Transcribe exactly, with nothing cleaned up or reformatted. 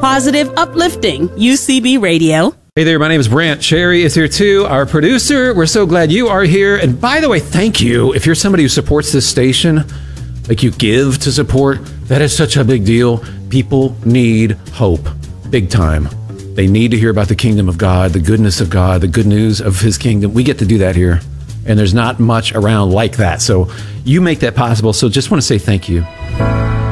positive, uplifting U C B Radio. Hey there, my name is Brant. Sherry is here too, our producer. We're so glad you are here. And by the way, thank you. If you're somebody who supports this station, like you give to support, that is such a big deal. People need hope, big time. They need to hear about the kingdom of God, the goodness of God, the good news of his kingdom. We get to do that here. And there's not much around like that. So you make that possible. So just want to say thank you.